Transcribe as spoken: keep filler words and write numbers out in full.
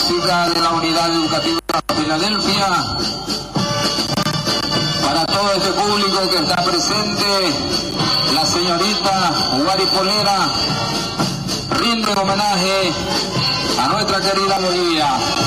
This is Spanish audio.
básica de la Unidad Educativa Filadelfia. Para todo este público que está presente, la señorita Guaripolera rinde homenaje a nuestra querida Bolivia.